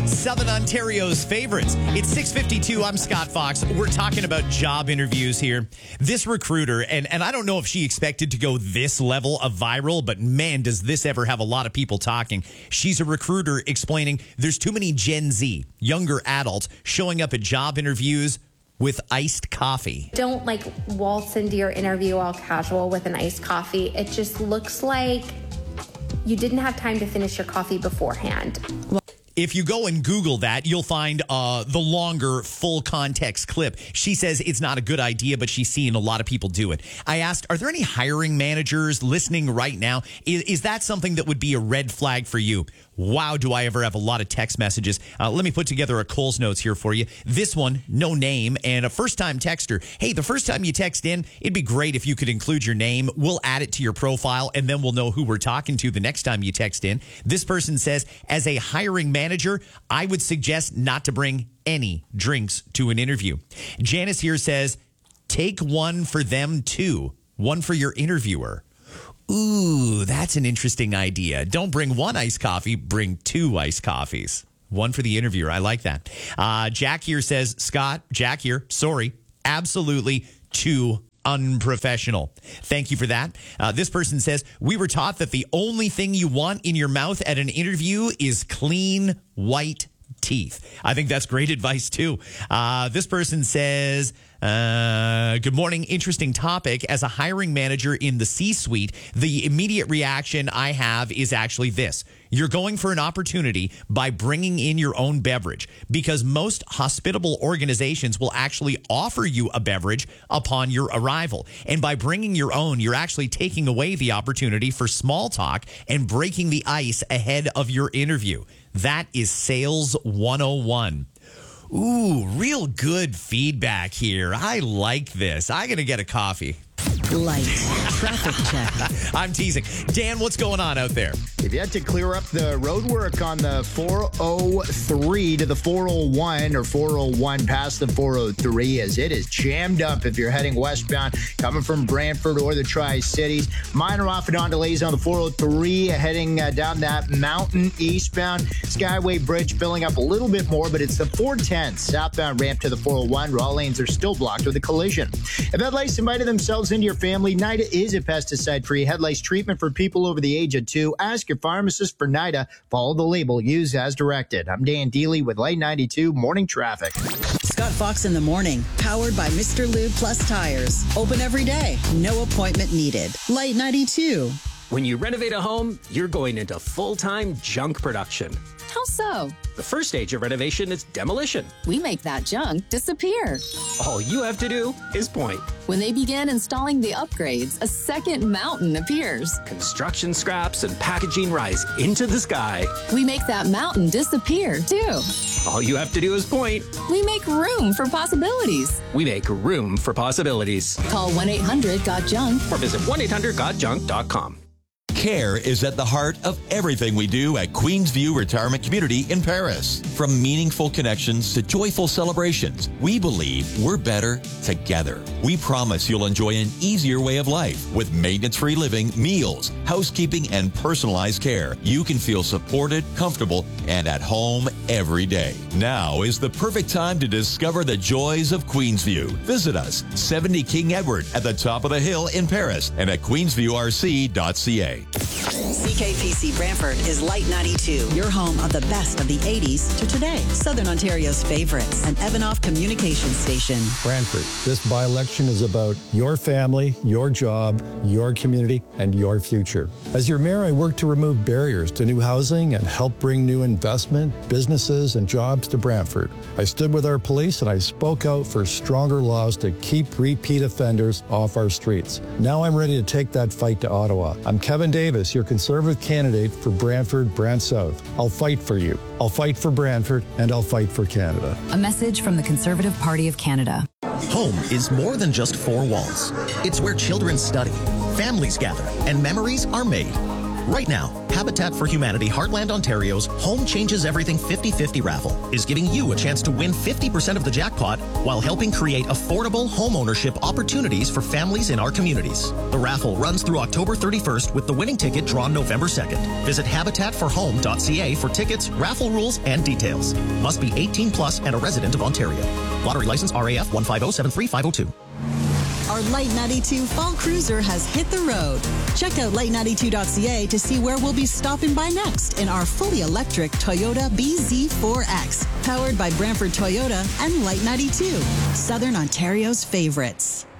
Southern Ontario's favorites. It's 6:52. I'm Scott Fox. We're talking about job interviews here. This recruiter, and I don't know if she expected to go this level of viral, but man, does this ever have a lot of people talking. She's a recruiter explaining there's too many Gen Z, younger adults, showing up at job interviews with iced coffee. Don't waltz into your interview all casual with an iced coffee. It just looks like you didn't have time to finish your coffee beforehand. If you go and Google that, you'll find the longer full context clip. She says it's not a good idea, but she's seeing a lot of people do it. I asked, are there any hiring managers listening right now? Is that something that would be a red flag for you? Wow, do I ever have a lot of text messages. Let me put together a Coles Notes here for you. This one, no name, and a first-time texter. Hey, the first time you text in, it'd be great if you could include your name. We'll add it to your profile, and then we'll know who we're talking to the next time you text in. This person says, as a hiring manager, I would suggest not to bring any drinks to an interview. Janice here says, take one for them too. One for your interviewer. Ooh, that's an interesting idea. Don't bring one iced coffee, bring two iced coffees. One for the interviewer. I like that. Jack here says, Scott, Jack here, sorry, absolutely too unprofessional. Thank you for that. This person says, we were taught that the only thing you want in your mouth at an interview is clean, white teeth. I think that's great advice, too. This person says, good morning. Interesting topic. As a hiring manager in the C-suite, the immediate reaction I have is actually this. You're going for an opportunity by bringing in your own beverage because most hospitable organizations will actually offer you a beverage upon your arrival. And by bringing your own, you're actually taking away the opportunity for small talk and breaking the ice ahead of your interview. That is sales 101. Ooh, real good feedback here. I like this. I'm going to get a coffee. Light traffic check. I'm teasing. Dan, what's going on out there? If you had to clear up the road work on the 403 to the 401 or 401 past the 403, as it is jammed up if you're heading westbound, coming from Brantford or the Tri-Cities. Minor off and on delays on the 403 heading down that mountain eastbound. Skyway Bridge filling up a little bit more, but it's the 410 southbound ramp to the 401. All lanes are still blocked with a collision. If head lice invited themselves into your family, NIDA is a pesticide-free head lice treatment for people over the age of 2. Ask your pharmacist for NIDA. Follow the label. Use as directed. I'm Dan Deely with Light 92 Morning Traffic. Scott Fox in the morning, powered by Mr. Lube Plus Tires. Open every day. No appointment needed. Light 92. When you renovate a home, you're going into full-time junk production. How so? The first stage of renovation is demolition. We make that junk disappear. All you have to do is point. When they begin installing the upgrades, a second mountain appears. Construction scraps and packaging rise into the sky. We make that mountain disappear, too. All you have to do is point. We make room for possibilities. We make room for possibilities. Call 1-800-GOT-JUNK or visit 1-800-GOT-JUNK.com. Care is at the heart of everything we do at Queensview Retirement Community in Paris. From meaningful connections to joyful celebrations, we believe we're better together. We promise you'll enjoy an easier way of life with maintenance-free living, meals, housekeeping, and personalized care. You can feel supported, comfortable, and at home every day. Now is the perfect time to discover the joys of Queensview. Visit us, 70 King Edward at the top of the hill in Paris and at queensviewrc.ca. CKPC Brantford is Light 92, your home of the best of the 80s to today. Southern Ontario's favorites, an Evanoff communication station. Brantford, this by-election is about your family, your job, your community, and your future. As your mayor, I work to remove barriers to new housing and help bring new investment, businesses, and jobs to Brantford. I stood with our police and I spoke out for stronger laws to keep repeat offenders off our streets. Now I'm ready to take that fight to Ottawa. I'm Kevin Davis, your Conservative candidate for Brantford, Brant South. I'll fight for you. I'll fight for Brantford, and I'll fight for Canada. A message from the Conservative Party of Canada. Home is more than just four walls. It's where children study, families gather, and memories are made. Right now, Habitat for Humanity Heartland Ontario's Home Changes Everything 50/50 raffle is giving you a chance to win 50% of the jackpot while helping create affordable home ownership opportunities for families in our communities. The raffle runs through October 31st with the winning ticket drawn November 2nd. Visit habitatforhome.ca for tickets, raffle rules, and details. Must be 18 plus and a resident of Ontario. Lottery license RAF 150-73502. Our Light 92 Fall Cruiser has hit the road. Check out light92.ca to see where we'll be stopping by next in our fully electric Toyota BZ4X, powered by Brantford Toyota and Light 92, Southern Ontario's favorites.